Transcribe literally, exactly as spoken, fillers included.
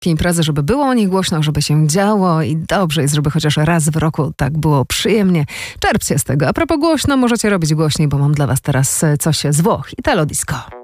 Imprezy, żeby było o nich głośno, żeby się działo i dobrze jest, żeby chociaż raz w roku tak było przyjemnie. Czerpcie z tego. A propos głośno, możecie robić głośniej, bo mam dla was teraz coś z Włoch. Italo Disco.